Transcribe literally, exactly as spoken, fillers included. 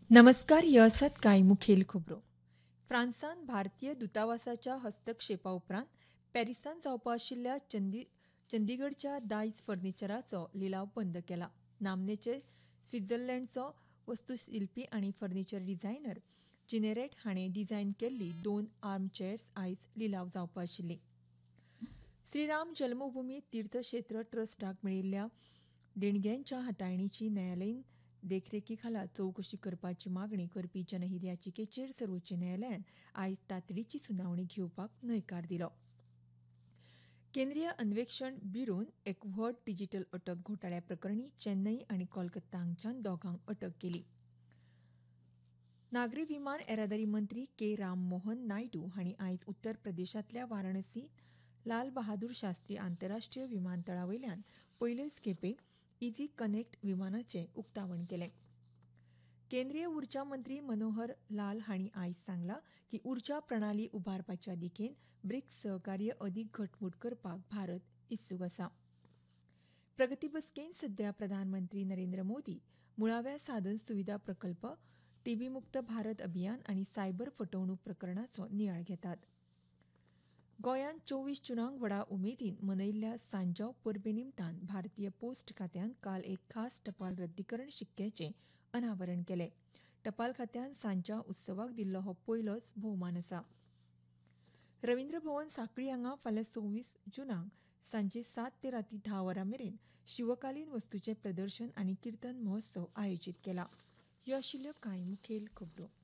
नमस्कार, ह्यो आसात कांय मुखेल खबरो. फ्रांसान भारतीय दुतावासाच्या हस्तक्षेपा उपरांत पॅरिसांत जावपा आशिल्ल्या चंदी चंदीगडच्या दायज फर्निचराचो लिलाव बंद केला. नामनेचे स्वित्झर्लंडचो वस्तुशिल्पी आनी फर्निचर डिझायनर जिनेरेट हाणें डिझायन केल्ली दोन आर्म चेअर्स आयज लिलाव जावपा आशिल्लीं. श्रीराम जल्मभूमी तीर्थक्षेत्र ट्रस्टाक मेळिल्ल्या देणग्यांच्या हाताळणीची न्यायालयीन देखरेखी खाला चवकशी करपाची मागणी करपी जनहित याचिकेचेर सर्वोच्च न्यायालयान आयज तातडीची सुनावणी घेवपाक न्हयकार दिलो. केंद्रीय अन्वेषण ब्युरोन एक व्हड डिजीटल अटक घोटाळ्या प्रकरणी चेन्नई आनी कोलकाता हांगच्यान दोगांक अटक केली. नागरी विमान येरादारी मंत्री के राम मोहन नायडू हांणी आयज उत्तर प्रदेशांतल्या वाराणसी लाल बहादूर शास्त्री आंतरराष्ट्रीय विमानतळावयल्यान पयलेच खेपे इझी कनेक्ट विमानाचें उक्तावण केलें. केंद्रीय उर्जा मंत्री मनोहर लाल हांणी आयज सांगलां की उर्जा प्रणाली उबारपाच्या दिकेन ब्रिक्स सहकार्य अदीक घटमूट करपाक भारत इत्सूक आसा. प्रगती बसकेंत सध्या प्रधानमंत्री नरेंद्र मोदी मुळाव्या साधन सुविधा प्रकल्प, टीबी मुक्त भारत अभियान आनी सायबर फटवणूक प्रकरणाचो नियाळ घेतात. गोंयांत चोवीस जूनाक व्हडा उमेदीन मनयल्ल्या सांजाव परबे निमतान भारतीय पोस्ट खात्यान काल एक खास टपाल रद्दीकरण शिक्क्याचें अनावरण केलें. टपाल खात्यान सांजाव उत्सवाक दिल्लो हो पयलोच भोवमान आसा. रवींद्र भवन सांखळी हांगा फाल्यां सव्वीस जूनाक सांजे सात ते राती धा वरां मेरेन शिवकालीन वस्तूंचें प्रदर्शन आनी किर्तन महोत्सव आयोजीत केला. ह्यो आशिल्ल्यो कांय मुखेल खबरो.